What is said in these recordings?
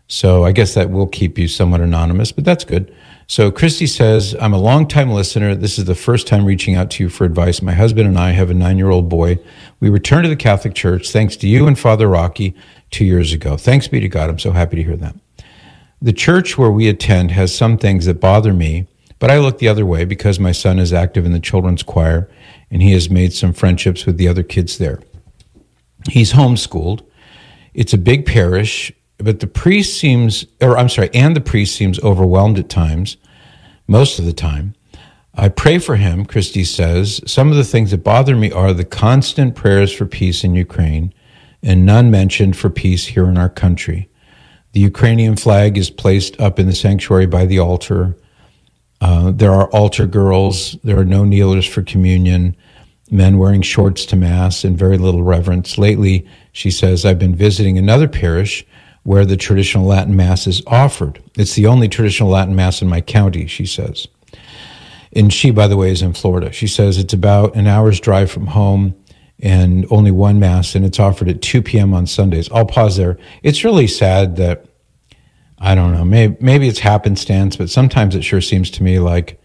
So I guess that will keep you somewhat anonymous, but that's good. So Christy says, I'm a longtime listener. This is the first time reaching out to you for advice. My husband and I have a 9-year-old boy. We returned to the Catholic Church thanks to you and Father Rocky 2 years ago. Thanks be to God. I'm so happy to hear that. The church where we attend has some things that bother me, but I look the other way because my son is active in the children's choir and he has made some friendships with the other kids there. He's homeschooled. It's a big parish, but the priest seems overwhelmed at times, most of the time. I pray for him, Christy says. Some of the things that bother me are the constant prayers for peace in Ukraine and none mentioned for peace here in our country. The Ukrainian flag is placed up in the sanctuary by the altar. There are altar girls. There are no kneelers for communion. Men wearing shorts to Mass and very little reverence. Lately, she says, I've been visiting another parish where the traditional Latin Mass is offered. It's the only traditional Latin Mass in my county, she says. And she, by the way, is in Florida. She says it's about an hour's drive from home and only one Mass, and it's offered at 2 p.m. on Sundays. I'll pause there. It's really sad that, I don't know, maybe it's happenstance, but sometimes it sure seems to me like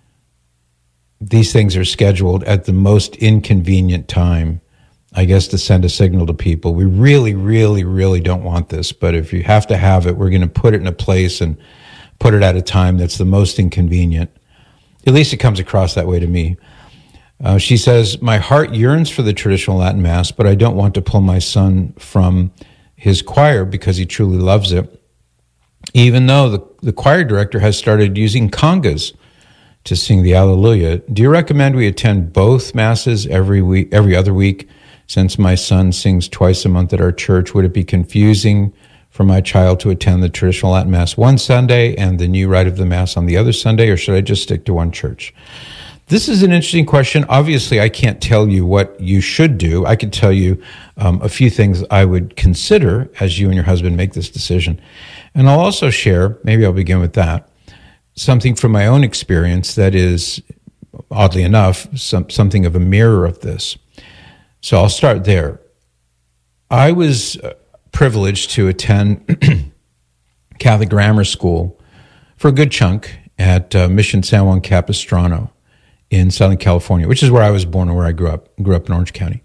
these things are scheduled at the most inconvenient time, I guess, to send a signal to people. We really, really, really don't want this, but if you have to have it, we're going to put it in a place and put it at a time that's the most inconvenient. At least it comes across that way to me. She says, my heart yearns for the traditional Latin Mass, but I don't want to pull my son from his choir because he truly loves it, even though the choir director has started using congas to sing the Alleluia. Do you recommend we attend both Masses every other week? Since my son sings twice a month at our church, would it be confusing for my child to attend the traditional Latin Mass one Sunday and the new rite of the Mass on the other Sunday, or should I just stick to one church? This is an interesting question. Obviously, I can't tell you what you should do. I can tell you a few things I would consider as you and your husband make this decision. And I'll also share, maybe I'll begin with that, something from my own experience that is, oddly enough, something of a mirror of this. So I'll start there. I was privileged to attend Catholic grammar school for a good chunk at Mission San Juan Capistrano in Southern California, which is where I was born and where I grew up in Orange County.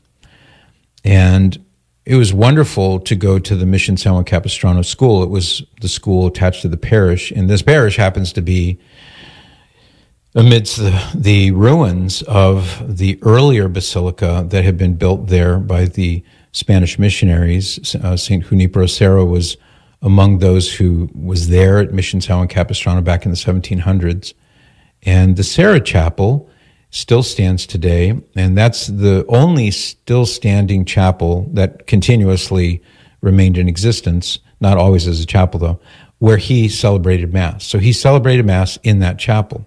And it was wonderful to go to the Mission San Juan Capistrano school. It was the school attached to the parish, and this parish happens to be amidst the ruins of the earlier basilica that had been built there by the Spanish missionaries. St. Junipero Serra was among those who was there at Mission San Juan Capistrano back in the 1700s. And the Serra Chapel still stands today, and that's the only still standing chapel that continuously remained in existence, not always as a chapel though, where he celebrated Mass. So he celebrated Mass in that chapel.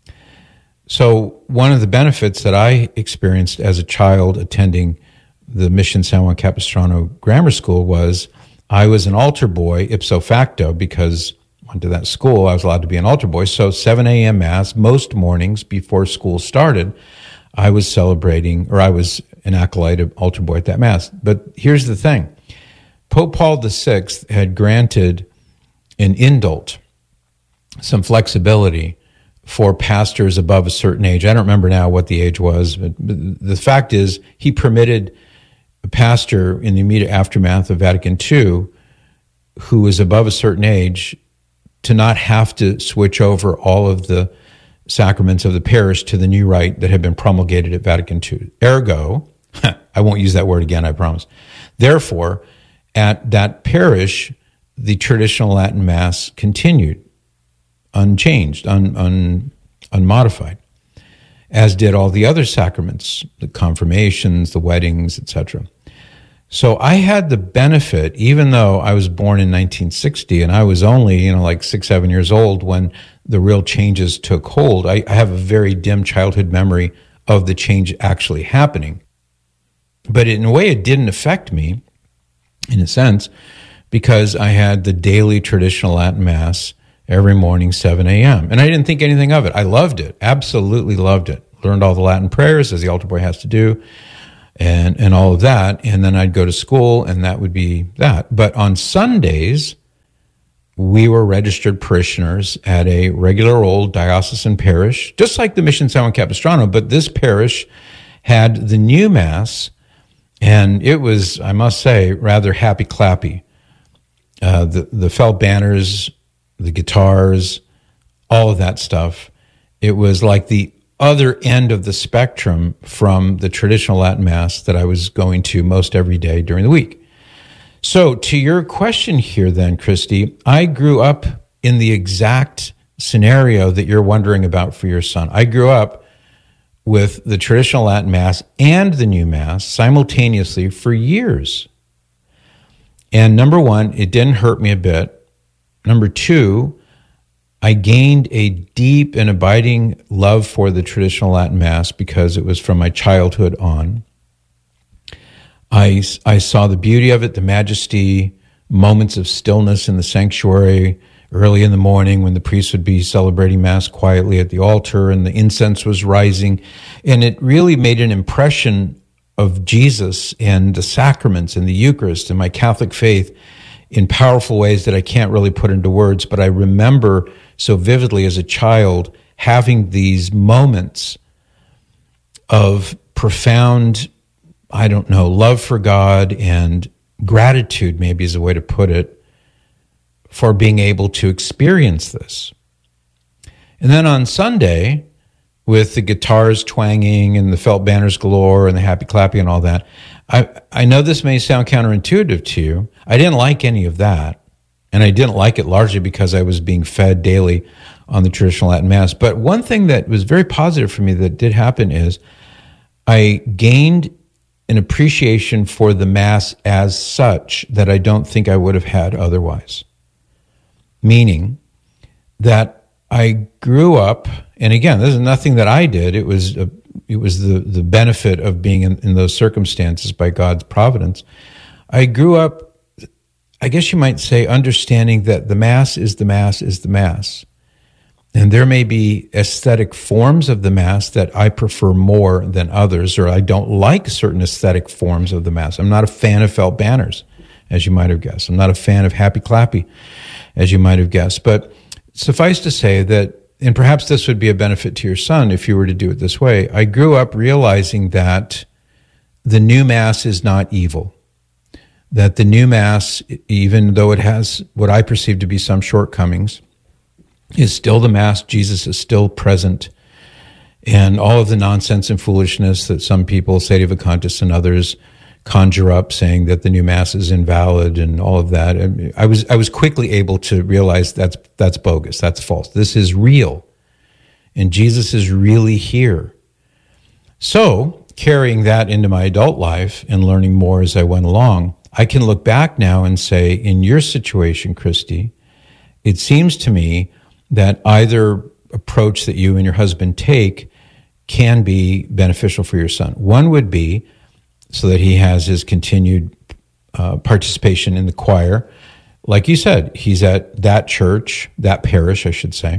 So one of the benefits that I experienced as a child attending the Mission San Juan Capistrano Grammar School was I was an altar boy ipso facto because I went to that school. I was allowed to be an altar boy. So 7 a.m. Mass, most mornings before school started, I was celebrating, or I was an acolyte altar boy at that Mass. But here's the thing. Pope Paul VI had granted an indult, some flexibility for pastors above a certain age. I don't remember now what the age was, but the fact is he permitted a pastor in the immediate aftermath of Vatican II who was above a certain age to not have to switch over all of the sacraments of the parish to the new rite that had been promulgated at Vatican II. Ergo, I won't use that word again, I promise. Therefore, at that parish, the traditional Latin Mass continued, unchanged, unmodified, as did all the other sacraments, the confirmations, the weddings, etc. So I had the benefit, even though I was born in 1960 and I was only, like 6, 7 years old when the real changes took hold. I have a very dim childhood memory of the change actually happening. But in a way, it didn't affect me, in a sense, because I had the daily traditional Latin Mass every morning, 7 a.m. And I didn't think anything of it. I loved it, absolutely loved it. Learned all the Latin prayers, as the altar boy has to do, and all of that. And then I'd go to school, and that would be that. But on Sundays, we were registered parishioners at a regular old diocesan parish, just like the Mission San Juan Capistrano, but this parish had the new Mass, and it was, I must say, rather happy-clappy. The felt banners, the guitars, all of that stuff. It was like the other end of the spectrum from the traditional Latin Mass that I was going to most every day during the week. So to your question here then, Christy, I grew up in the exact scenario that you're wondering about for your son. I grew up with the traditional Latin Mass and the new Mass simultaneously for years. And number one, it didn't hurt me a bit. Number two, I gained a deep and abiding love for the traditional Latin Mass because it was from my childhood on. I saw the beauty of it, the majesty, moments of stillness in the sanctuary early in the morning when the priest would be celebrating Mass quietly at the altar and the incense was rising. And it really made an impression of Jesus and the sacraments and the Eucharist and my Catholic faith in powerful ways that I can't really put into words, but I remember so vividly as a child having these moments of profound, I don't know, love for God and gratitude, maybe is a way to put it, for being able to experience this. And then on Sunday, with the guitars twanging and the felt banners galore and the happy clapping and all that, I know this may sound counterintuitive to you. I didn't like any of that. And I didn't like it largely because I was being fed daily on the traditional Latin Mass. But one thing that was very positive for me that did happen is I gained an appreciation for the Mass as such that I don't think I would have had otherwise. Meaning that I grew up, and again, this is nothing that I did. It was the benefit of being in those circumstances by God's providence. I grew up, I guess you might say, understanding that the Mass is the Mass is the Mass. And there may be aesthetic forms of the Mass that I prefer more than others, or I don't like certain aesthetic forms of the Mass. I'm not a fan of felt banners, as you might have guessed. I'm not a fan of happy clappy, as you might have guessed. But suffice to say that, and perhaps this would be a benefit to your son if you were to do it this way, I grew up realizing that the new Mass is not evil. That the new Mass, even though it has what I perceive to be some shortcomings, is still the Mass. Jesus is still present. And all of the nonsense and foolishness that some people, sedevacantist and others, conjure up saying that the new Mass is invalid and all of that, I was quickly able to realize that's bogus, that's false. This is real. And Jesus is really here. So, carrying that into my adult life and learning more as I went along, I can look back now and say, in your situation, Christy, it seems to me that either approach that you and your husband take can be beneficial for your son. One would be so that he has his continued participation in the choir. Like you said, he's at that church, that parish, I should say,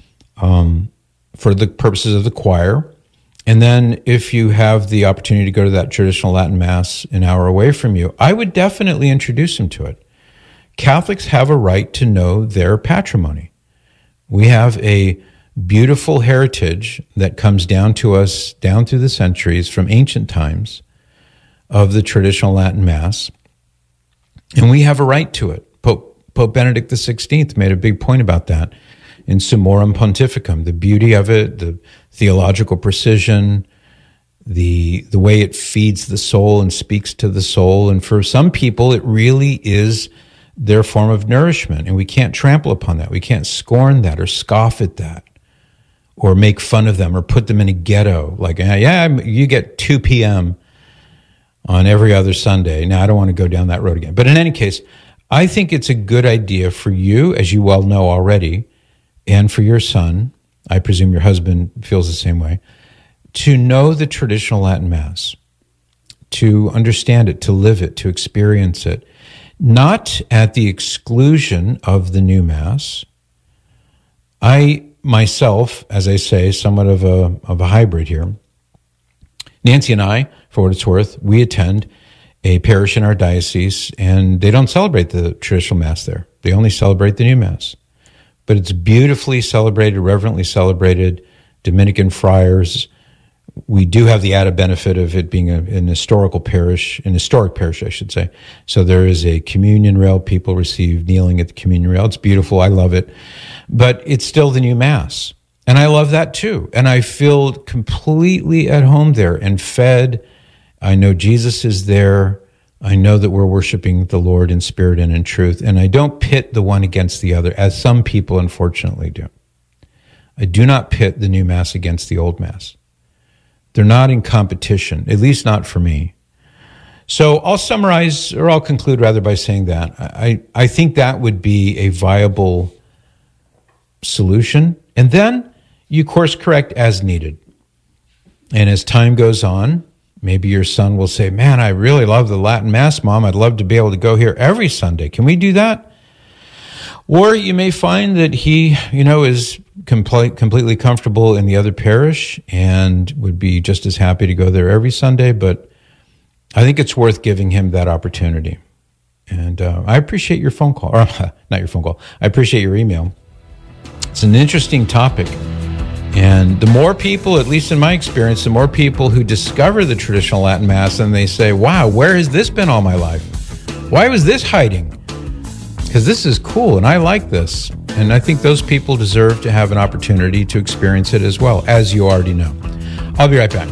for the purposes of the choir. And then if you have the opportunity to go to that traditional Latin Mass an hour away from you, I would definitely introduce him to it. Catholics have a right to know their patrimony. We have a beautiful heritage that comes down to us down through the centuries from ancient times of the traditional Latin Mass, and we have a right to it. Pope Benedict XVI made a big point about that in Summorum Pontificum, the beauty of it, the theological precision, the way it feeds the soul and speaks to the soul. And for some people, it really is their form of nourishment, and we can't trample upon that. We can't scorn that or scoff at that or make fun of them or put them in a ghetto. Like, yeah, you get 2 p.m. on every other Sunday. Now, I don't want to go down that road again. But in any case, I think it's a good idea for you, as you well know already, and for your son, I presume your husband feels the same way, to know the traditional Latin Mass, to understand it, to live it, to experience it, not at the exclusion of the new Mass. I myself, as I say, somewhat of a hybrid here. Nancy and I, for what it's worth, we attend a parish in our diocese, and they don't celebrate the traditional Mass there. They only celebrate the new Mass. But it's beautifully celebrated, reverently celebrated. Dominican friars. We do have the added benefit of it being an historic parish, I should say. So there is a communion rail. People receive kneeling at the communion rail. It's beautiful. I love it. But it's still the new Mass. And I love that too. And I feel completely at home there and fed. I know Jesus is there. I know that we're worshiping the Lord in spirit and in truth. And I don't pit the one against the other, as some people unfortunately do. I do not pit the new Mass against the old Mass. They're not in competition, at least not for me. So I'll summarize, or I'll conclude rather by saying that. I think that would be a viable solution. And then you course correct as needed. And as time goes on, maybe your son will say, man, I really love the Latin Mass, Mom. I'd love to be able to go here every Sunday. Can we do that? Or you may find that he, is completely comfortable in the other parish and would be just as happy to go there every Sunday. But I think it's worth giving him that opportunity. And I appreciate your phone call, or not your phone call. I appreciate your email. It's an interesting topic. And the more people, at least in my experience, the more people who discover the traditional Latin Mass and they say, wow, where has this been all my life? Why was this hiding? Because this is cool and I like this. And I think those people deserve to have an opportunity to experience it as well, as you already know. I'll be right back.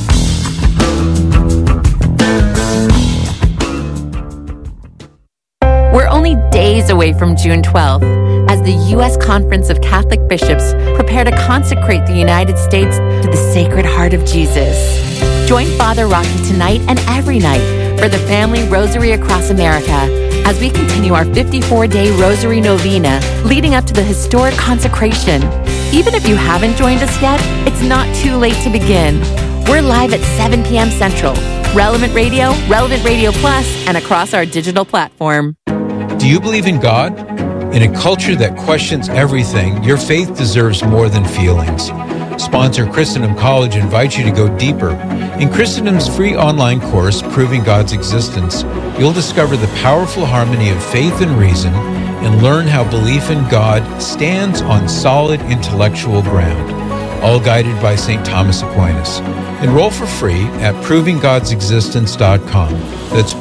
We're only days away from June 12th as the U.S. Conference of Catholic Bishops prepare to consecrate the United States to the Sacred Heart of Jesus. Join Father Rocky tonight and every night for the Family Rosary Across America as we continue our 54-day Rosary Novena leading up to the historic consecration. Even if you haven't joined us yet, it's not too late to begin. We're live at 7 p.m. Central, Relevant Radio, Relevant Radio Plus, and across our digital platform. Do you believe in God? In a culture that questions everything, your faith deserves more than feelings. Sponsor Christendom College invites you to go deeper. In Christendom's free online course, Proving God's Existence, you'll discover the powerful harmony of faith and reason and learn how belief in God stands on solid intellectual ground, all guided by St. Thomas Aquinas. Enroll for free at provinggodsexistence.com. That's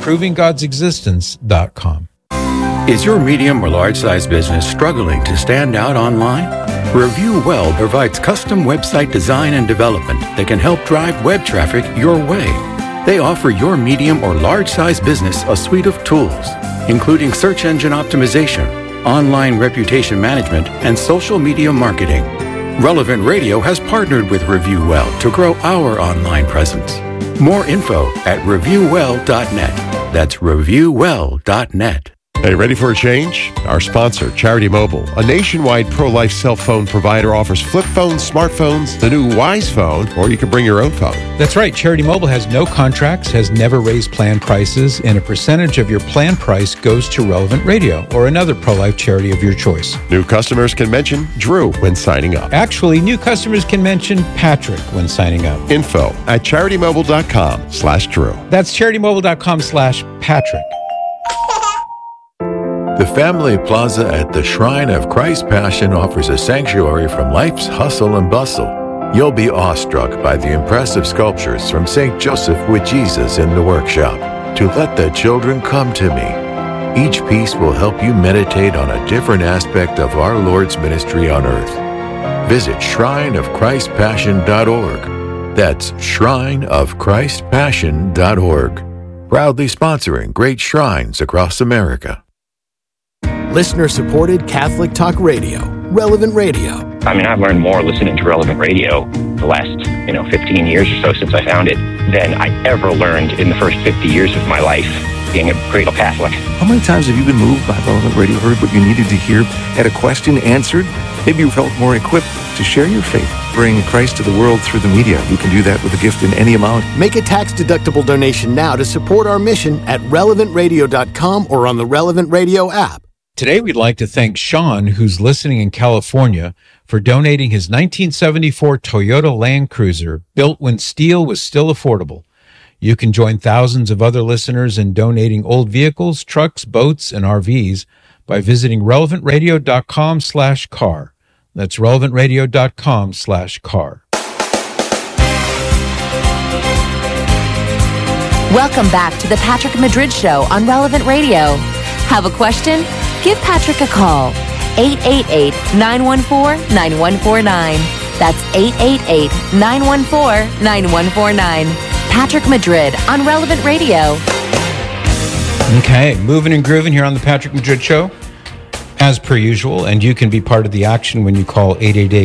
provinggodsexistence.com. Is your medium or large-size business struggling to stand out online? Review Well provides custom website design and development that can help drive web traffic your way. They offer your medium or large-size business a suite of tools, including search engine optimization, online reputation management, and social media marketing. Relevant Radio has partnered with Review Well to grow our online presence. More info at reviewwell.net. That's reviewwell.net. Hey, ready for a change? Our sponsor, Charity Mobile, a nationwide pro-life cell phone provider, offers flip phones, smartphones, the new Wise Phone, or you can bring your own phone. That's right. Charity Mobile has no contracts, has never raised plan prices, and a percentage of your plan price goes to Relevant Radio or another pro-life charity of your choice. New customers can mention Drew when signing up. Actually, new customers can mention Patrick when signing up. Info at CharityMobile.com/Drew. That's CharityMobile.com/Patrick. The Family Plaza at the Shrine of Christ Passion offers a sanctuary from life's hustle and bustle. You'll be awestruck by the impressive sculptures from St. Joseph with Jesus in the workshop, To Let the Children Come to Me. Each piece will help you meditate on a different aspect of our Lord's ministry on earth. Visit shrineofchristpassion.org. That's shrineofchristpassion.org. Proudly sponsoring great shrines across America. Listener-supported Catholic Talk Radio, Relevant Radio. I mean, I've learned more listening to Relevant Radio the last, 15 years or so since I found it than I ever learned in the first 50 years of my life being a cradle Catholic. How many times have you been moved by Relevant Radio, heard what you needed to hear, had a question answered? Maybe you felt more equipped to share your faith, bring Christ to the world through the media. You can do that with a gift in any amount. Make a tax-deductible donation now to support our mission at relevantradio.com or on the Relevant Radio app. Today, we'd like to thank Sean, who's listening in California, for donating his 1974 Toyota Land Cruiser, built when steel was still affordable. You can join thousands of other listeners in donating old vehicles, trucks, boats, and RVs by visiting relevantradio.com/car. That's relevantradio.com/car. Welcome back to the Patrick Madrid Show on Relevant Radio. Have a question? Give Patrick a call. 888-914-9149. That's 888-914-9149. Patrick Madrid on Relevant Radio. Okay, moving and grooving here on the Patrick Madrid Show, as per usual, and you can be part of the action when you call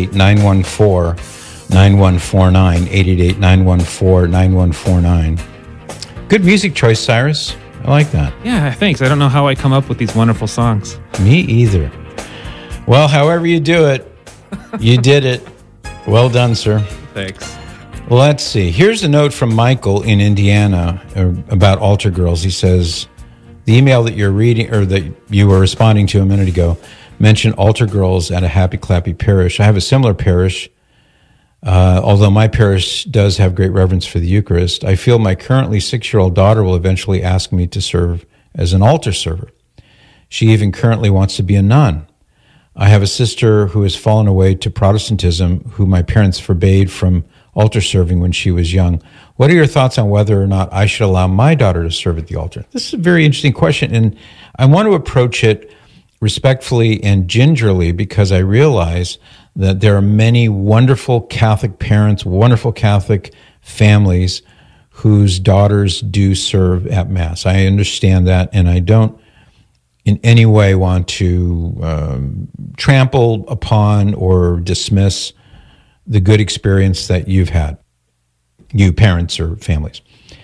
888-914-9149, 888-914-9149. Good music choice, Cyrus. I like that. Yeah, thanks. I don't know how I come up with these wonderful songs. Me either. Well, however you do it, you did it. Well done, sir. Thanks. Well, let's see. Here's a note from Michael in Indiana about altar girls. He says, the email that you're reading, or that you were responding to a minute ago, mentioned altar girls at a Happy Clappy parish. I have a similar parish. Although my parish does have great reverence for the Eucharist, I feel my currently 6-year-old daughter will eventually ask me to serve as an altar server. She even currently wants to be a nun. I have a sister who has fallen away to Protestantism, who my parents forbade from altar serving when she was young. What are your thoughts on whether or not I should allow my daughter to serve at the altar? This is a very interesting question, and I want to approach it respectfully and gingerly because I realize that there are many wonderful Catholic parents, wonderful Catholic families whose daughters do serve at Mass. I understand that, and I don't in any way want to trample upon or dismiss the good experience that you've had, you parents or families.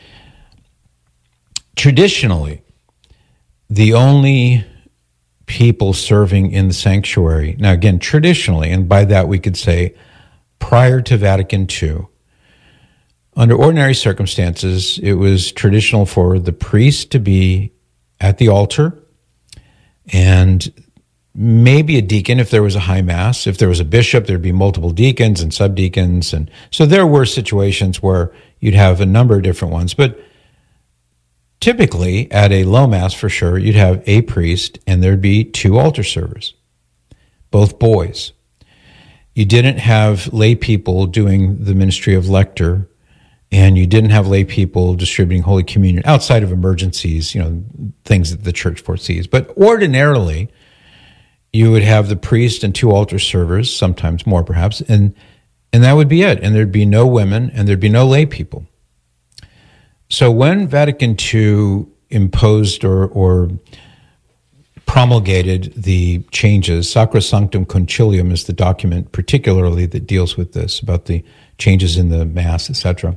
Traditionally, the only people serving in the sanctuary, now again, traditionally, and by that we could say prior to Vatican II, under ordinary circumstances, it was traditional for the priest to be at the altar and maybe a deacon if there was a high mass. If there was a bishop, there'd be multiple deacons and subdeacons. And so there were situations where you'd have a number of different ones. But typically at a low mass, for sure, you'd have a priest and there'd be 2 altar servers, both boys. You didn't have lay people doing the ministry of lector, and you didn't have lay people distributing Holy Communion outside of emergencies, things that the church foresees. But ordinarily, you would have the priest and 2 altar servers, sometimes more perhaps, and that would be it. And there'd be no women and there'd be no lay people. So when Vatican II imposed or promulgated the changes, Sacrosanctum Concilium is the document particularly that deals with this, about the changes in the Mass, etc.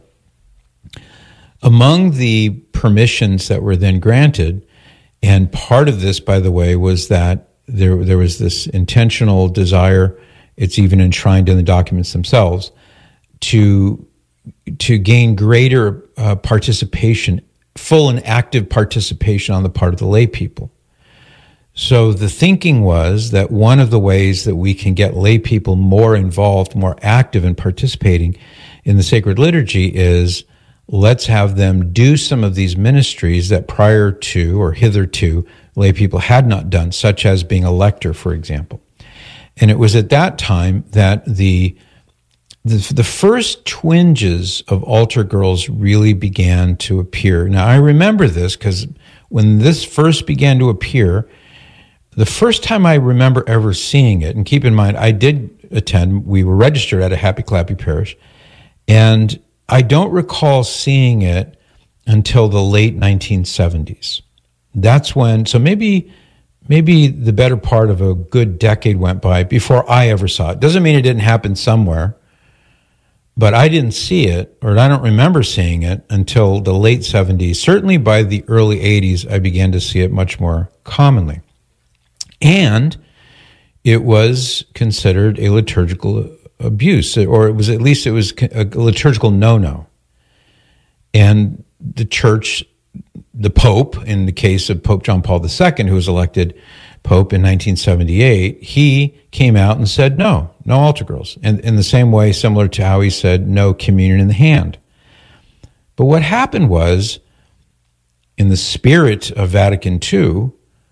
Among the permissions that were then granted, and part of this, by the way, was that there was this intentional desire, it's even enshrined in the documents themselves, to gain greater participation, full and active participation on the part of the lay people. So the thinking was that one of the ways that we can get lay people more involved, more active in participating in the sacred liturgy is let's have them do some of these ministries that prior to or hitherto lay people had not done, such as being a lector, for example. And it was at that time that the first twinges of altar girls really began to appear. Now, I remember this because when this first began to appear, the first time I remember ever seeing it, and keep in mind, I did attend, we were registered at a Happy Clappy parish, and I don't recall seeing it until the late 1970s. That's when, so maybe the better part of a good decade went by before I ever saw it. Doesn't mean it didn't happen somewhere, but I didn't see it, or I don't remember seeing it until the late 70s. Certainly by the early 80s, I began to see it much more commonly. And it was considered a liturgical abuse, or it was a liturgical no-no. And the church, the Pope, in the case of Pope John Paul II, who was elected Pope in 1978, he came out and said, no altar girls. And in the same way, similar to how he said no communion in the hand. But what happened was, in the spirit of Vatican II,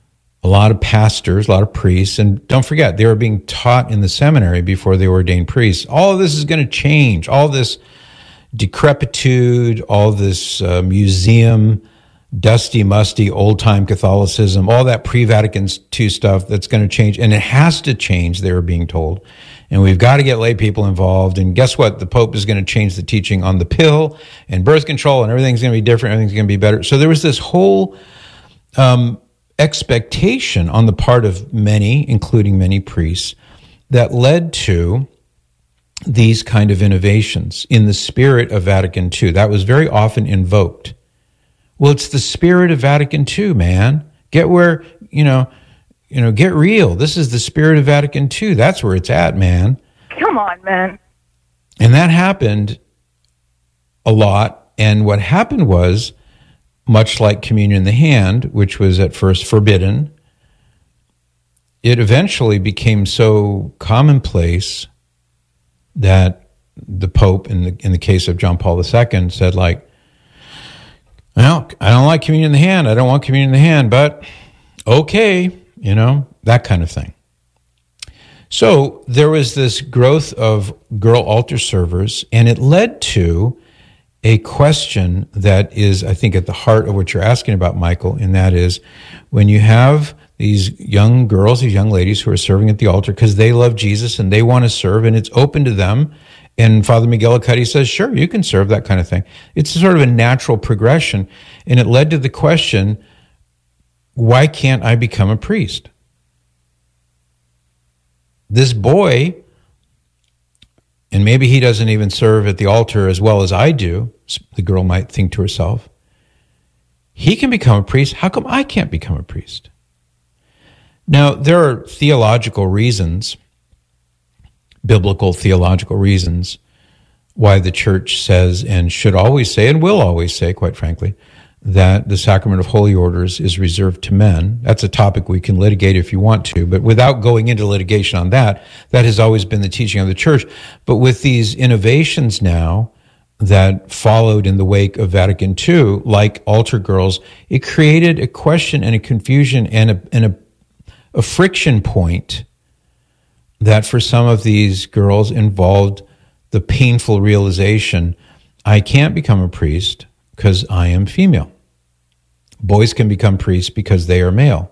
a lot of pastors, a lot of priests, and don't forget, they were being taught in the seminary before they were ordained priests. All of this is going to change. All this decrepitude, all this museum, dusty, musty, old-time Catholicism, all that pre-Vatican II stuff, that's going to change. And it has to change, they were being told. And we've got to get lay people involved. And guess what? The Pope is going to change the teaching on the pill and birth control, and everything's going to be different. Everything's going to be better. So there was this whole expectation on the part of many, including many priests, that led to these kind of innovations in the spirit of Vatican II. That was very often invoked. Well, it's the spirit of Vatican II, man. Get where, get real. This is the spirit of Vatican II. That's where it's at, man. Come on, man. And that happened a lot. And what happened was, much like communion in the hand, which was at first forbidden, it eventually became so commonplace that the Pope, in the case of John Paul II, said, like, well, I don't like communion in the hand. I don't want communion in the hand, but okay, that kind of thing. So there was this growth of girl altar servers, and it led to a question that is, I think, at the heart of what you're asking about, Michael, and that is when you have these young girls, these young ladies who are serving at the altar because they love Jesus and they want to serve, and it's open to them. And Father McGillicuddy says, sure, you can serve, that kind of thing. It's sort of a natural progression. And it led to the question, why can't I become a priest? This boy, and maybe he doesn't even serve at the altar as well as I do, the girl might think to herself, he can become a priest. How come I can't become a priest? Now, there are theological reasons, biblical theological reasons, why the church says and should always say, and will always say, quite frankly, that the sacrament of holy orders is reserved to men. That's a topic we can litigate if you want to, but without going into litigation on that, that has always been the teaching of the church. But with these innovations now that followed in the wake of Vatican II, like altar girls, it created a question and a confusion and a friction point that for some of these girls involved the painful realization, I can't become a priest because I am female. Boys can become priests because they are male.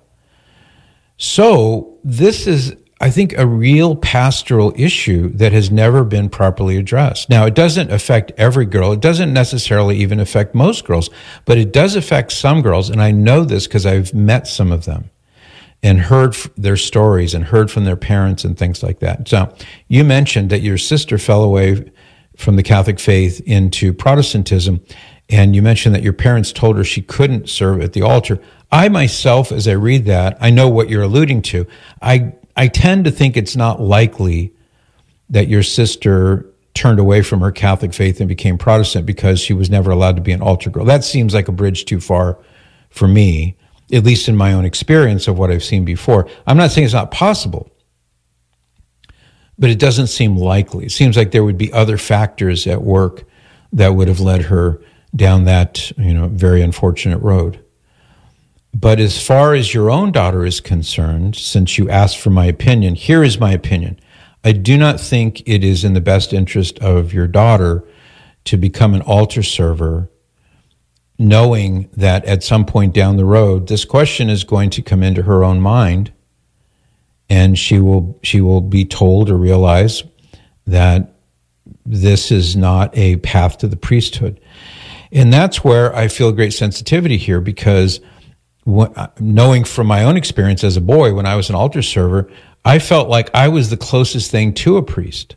So this is, I think, a real pastoral issue that has never been properly addressed. Now, it doesn't affect every girl. It doesn't necessarily even affect most girls, but it does affect some girls, and I know this because I've met some of them and heard their stories and heard from their parents and things like that. So you mentioned that your sister fell away from the Catholic faith into Protestantism, and you mentioned that your parents told her she couldn't serve at the altar. I myself, as I read that, I know what you're alluding to. I tend to think it's not likely that your sister turned away from her Catholic faith and became Protestant because she was never allowed to be an altar girl. That seems like a bridge too far for me, at least in my own experience of what I've seen before. I'm not saying it's not possible, but it doesn't seem likely. It seems like there would be other factors at work that would have led her down that, very unfortunate road. But as far as your own daughter is concerned, since you asked for my opinion, here is my opinion. I do not think it is in the best interest of your daughter to become an altar server, knowing that at some point down the road, this question is going to come into her own mind, and she will be told or realize that this is not a path to the priesthood. And that's where I feel great sensitivity here, because knowing from my own experience as a boy, when I was an altar server, I felt like I was the closest thing to a priest.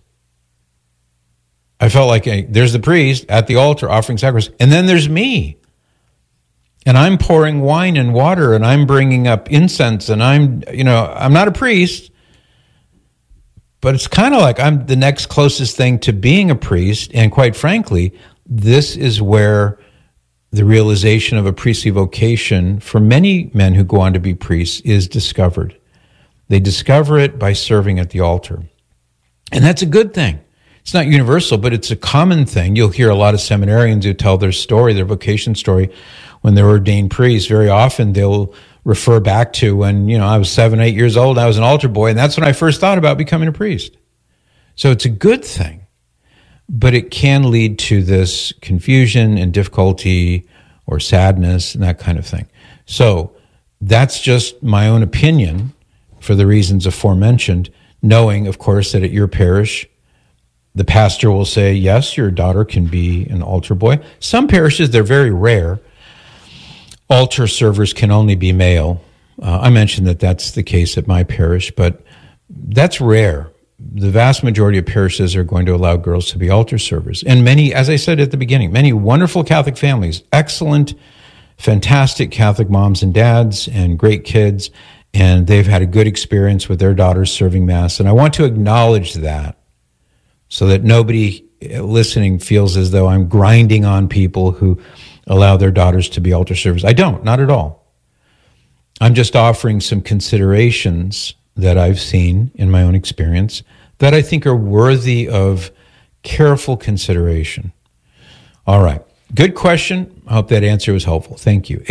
I felt like, hey, there's the priest at the altar offering sacrifice, and then there's me. And I'm pouring wine and water, and I'm bringing up incense, and I'm not a priest, but it's kind of like I'm the next closest thing to being a priest. And quite frankly, this is where the realization of a priestly vocation for many men who go on to be priests is discovered. They discover it by serving at the altar. And that's a good thing. It's not universal, but it's a common thing. You'll hear a lot of seminarians who tell their story, their vocation story, when they're ordained priests. Very often they'll refer back to when, I was 7, 8 years old, I was an altar boy, and that's when I first thought about becoming a priest. So it's a good thing, but it can lead to this confusion and difficulty or sadness and that kind of thing. So that's just my own opinion for the reasons aforementioned, knowing, of course, that at your parish, the pastor will say, yes, your daughter can be an altar boy. Some parishes, they're very rare. Altar servers can only be male. I mentioned that that's the case at my parish, but that's rare. The vast majority of parishes are going to allow girls to be altar servers. And many, as I said at the beginning, many wonderful Catholic families, excellent, fantastic Catholic moms and dads and great kids, and they've had a good experience with their daughters serving Mass. And I want to acknowledge that so that nobody listening feels as though I'm grinding on people who allow their daughters to be altar servers. I don't, not at all. I'm just offering some considerations that I've seen in my own experience that I think are worthy of careful consideration. All right. Good question. I hope that answer was helpful. Thank you.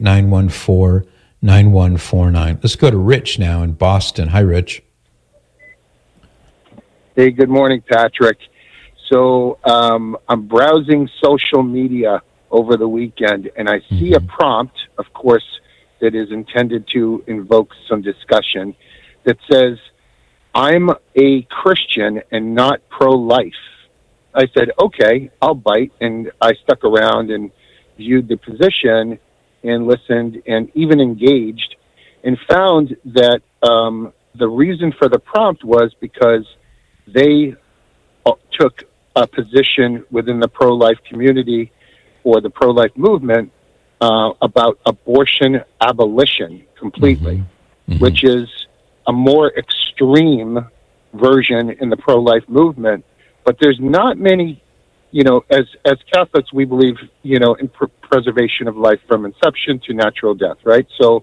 888-914-9149. Let's go to Rich now in Boston. Hi, Rich. Hey, good morning, Patrick. So I'm browsing social media over the weekend, and I see a prompt, of course, that is intended to invoke some discussion that says, I'm a Christian and not pro-life. I said, okay, I'll bite, and I stuck around and viewed the position and listened and even engaged and found that the reason for the prompt was because they took a position within the pro-life community or the pro-life movement about abortion abolition completely, which is a more extreme version in the pro-life movement. But there's not many, as Catholics, we believe, in preservation of life from inception to natural death, right? So,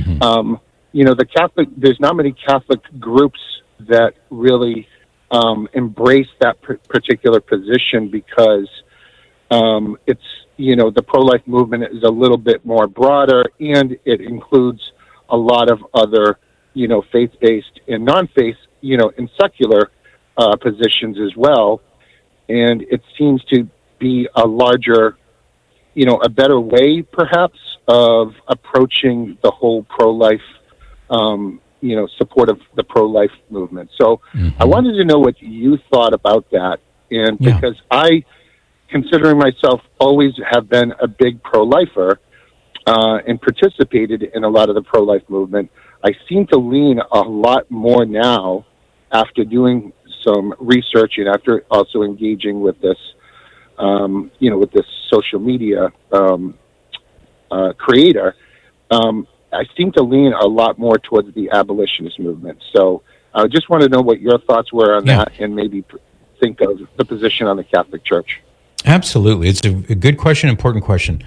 there's not many Catholic groups that really embrace that particular position because it's, the pro-life movement is a little bit more broader, and it includes a lot of other, faith-based and non-faith, and secular positions as well. And it seems to be a larger, a better way perhaps of approaching the whole pro-life, support of the pro-life movement. So I wanted to know what you thought about that. And because I, considering myself, always have been a big pro-lifer and participated in a lot of the pro-life movement, I seem to lean a lot more now after doing some research and after also engaging with this, with this social media creator. I seem to lean a lot more towards the abolitionist movement. So I just want to know what your thoughts were on that and maybe think of the position on the Catholic Church. Absolutely. It's a good question, important question.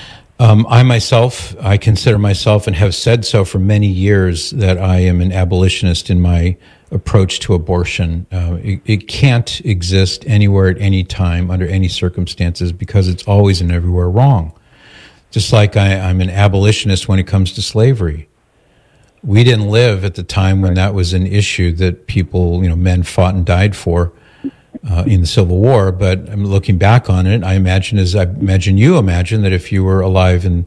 I consider myself and have said so for many years that I am an abolitionist in my approach to abortion. It can't exist anywhere at any time under any circumstances because it's always and everywhere wrong. Just like I'm an abolitionist when it comes to slavery. We didn't live at the time when that was an issue that people, men fought and died for in the Civil War. But I'm looking back on it, I imagine you imagine that if you were alive in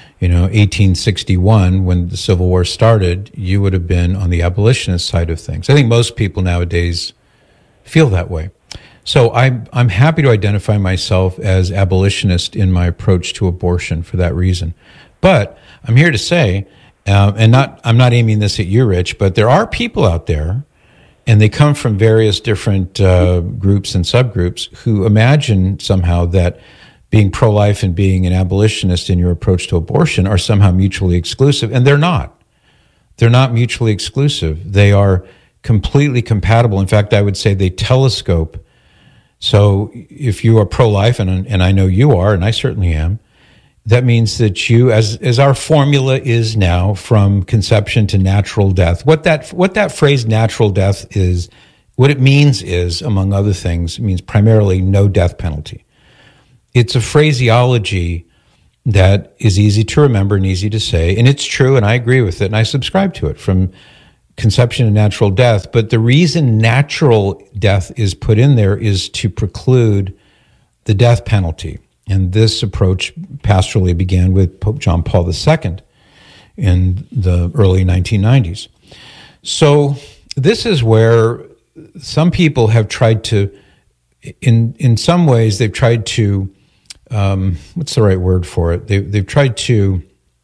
1861 when the Civil War started, you would have been on the abolitionist side of things. I think most people nowadays feel that way. So I'm happy to identify myself as abolitionist in my approach to abortion for that reason. But I'm here to say, I'm not aiming this at you, Rich, but there are people out there, and they come from various different groups and subgroups who imagine somehow that being pro-life and being an abolitionist in your approach to abortion are somehow mutually exclusive, and they're not. They're not mutually exclusive. They are completely compatible. In fact, I would say they telescope. So if you are pro-life, and I know you are, and I certainly am, that means that you, as our formula is now, from conception to natural death, what that phrase natural death is, what it means is, among other things, it means primarily no death penalty. It's a phraseology that is easy to remember and easy to say, and it's true, and I agree with it, and I subscribe to it, from conception to natural death. But the reason natural death is put in there is to preclude the death penalty. And this approach pastorally began with Pope John Paul II in the early 1990s. So this is where some people have tried to, in some ways, they've tried to, what's the right word for it? They've tried to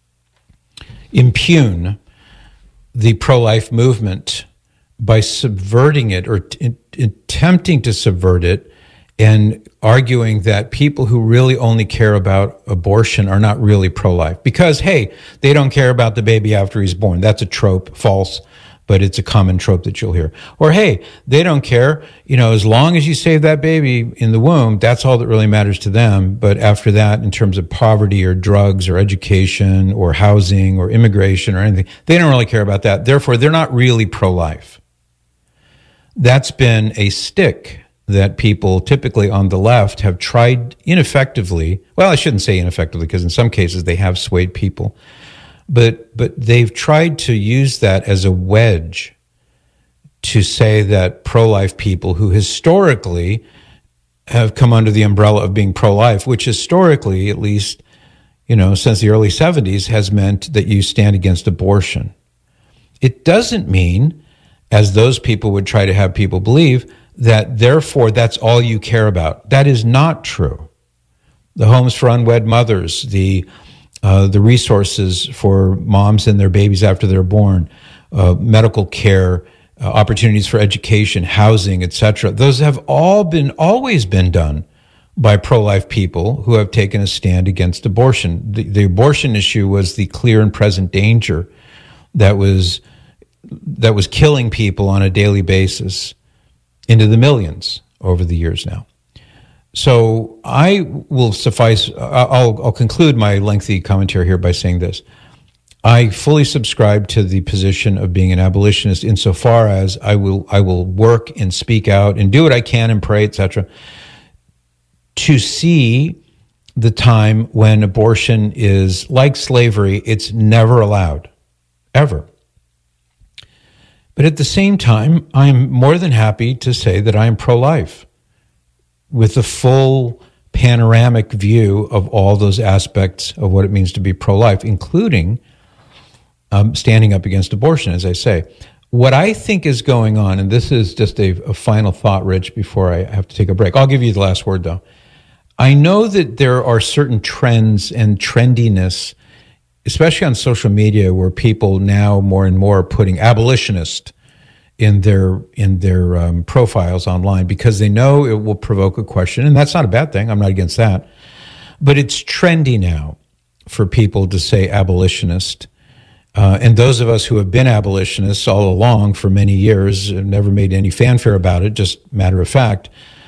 impugn the pro-life movement by subverting it, or attempting to subvert it, and arguing that people who really only care about abortion are not really pro-life. Because, hey, they don't care about the baby after he's born. That's a trope, false, but it's a common trope that you'll hear. Or, hey, they don't care, as long as you save that baby in the womb, that's all that really matters to them. But after that, in terms of poverty or drugs or education or housing or immigration or anything, they don't really care about that. Therefore, they're not really pro-life. That's been a stick that people typically on the left have tried ineffectively. Well, I shouldn't say ineffectively, because in some cases they have swayed people. But they've tried to use that as a wedge to say that pro-life people who historically have come under the umbrella of being pro-life, which historically, at least, since the early 70s, has meant that you stand against abortion. It doesn't mean, as those people would try to have people believe, that therefore that's all you care about. That is not true. The homes for unwed mothers, the resources for moms and their babies after they're born, medical care, opportunities for education, housing, etc. Those have always been done by pro-life people who have taken a stand against abortion. The abortion issue was the clear and present danger that was killing people on a daily basis into the millions over the years now. So I will I'll conclude my lengthy commentary here by saying this. I fully subscribe to the position of being an abolitionist, insofar as I will work and speak out and do what I can and pray, etc., to see the time when abortion is like slavery. It's never allowed, ever. But at the same time, I'm more than happy to say that I am pro-life, with a full panoramic view of all those aspects of what it means to be pro-life, including standing up against abortion, as I say. What I think is going on, and this is just a final thought, Rich, before I have to take a break. I'll give you the last word, though. I know that there are certain trends and trendiness, especially on social media, where people now more and more are putting abolitionist in their profiles online, because they know it will provoke a question, and that's not a bad thing. I'm not against that. But it's trendy now for people to say abolitionist. And those of us who have been abolitionists all along for many years have never made any fanfare about it, just matter of fact.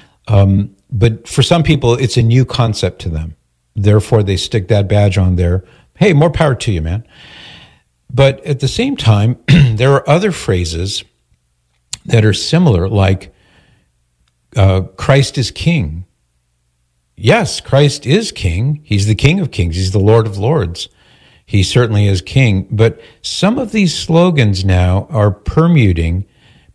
But for some people, it's a new concept to them. Therefore, they stick that badge on there. Hey, more power to you, man. But at the same time, there are other phrases that are similar, like Christ is King. Yes, Christ is King. He's the King of Kings. He's the Lord of Lords. He certainly is King. But some of these slogans now are permutating,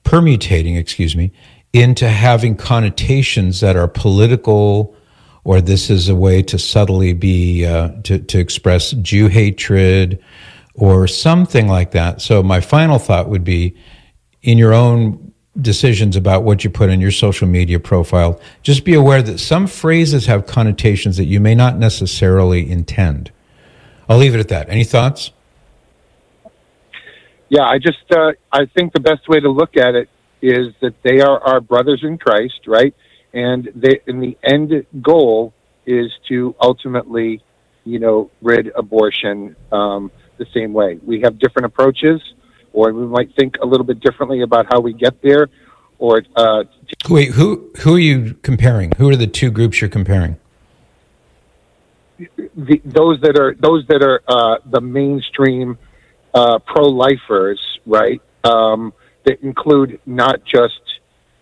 into having connotations that are political, or this is a way to subtly be, to express Jew hatred, or something like that. So my final thought would be, in your own decisions about what you put in your social media profile, just be aware that some phrases have connotations that you may not necessarily intend. I'll leave it at that. Any thoughts? Yeah, I think the best way to look at it is that they are our brothers in Christ, right? And the end goal is to ultimately, rid abortion the same way. We have different approaches, or we might think a little bit differently about how we get there. Or wait, who are you comparing? Who are the two groups you're comparing? Those that are the mainstream pro-lifers, right? That include not just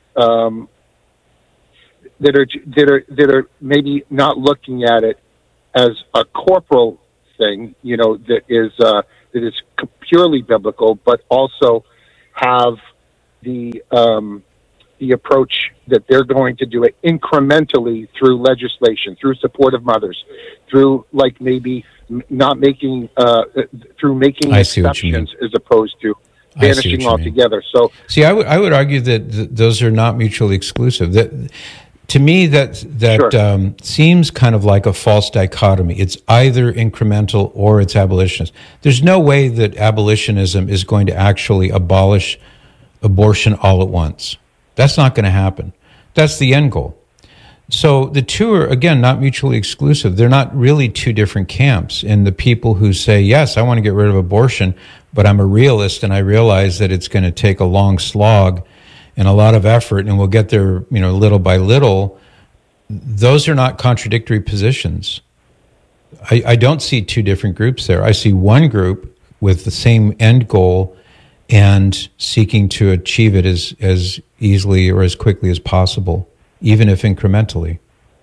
that are maybe not looking at it as a corporal thing, that is purely biblical, but also have the approach that they're going to do it incrementally through legislation, through support of mothers, through maybe not making through making exceptions as opposed to banishing altogether. So, see, I would argue that those are not mutually exclusive. That to me, that sure. Seems kind of like a false dichotomy. It's either incremental or it's abolitionist. There's no way that abolitionism is going to actually abolish abortion all at once. That's not going to happen. That's the end goal. So the two are, again, not mutually exclusive. They're not really two different camps. And the people who say, yes, I want to get rid of abortion, but I'm a realist and I realize that it's going to take a long slog and a lot of effort and we'll get there, little by little. Those are not contradictory positions. I don't see two different groups there. I see one group with the same end goal and seeking to achieve it as easily or as quickly as possible, even if incrementally.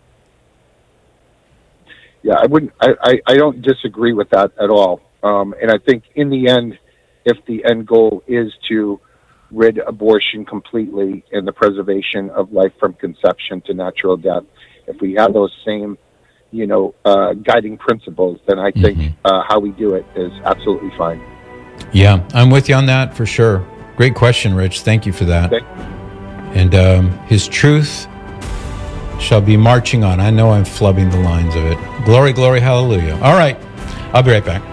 Yeah, I don't disagree with that at all. And I think in the end, if the end goal is to rid abortion completely and the preservation of life from conception to natural death, if we have those same, guiding principles, then I think how we do it is absolutely fine. Yeah, I'm with you on that for sure. Great question, Rich. Thank you for that. Okay. And his truth shall be marching on. I know I'm flubbing the lines of it. Glory, glory, hallelujah. All right, I'll be right back.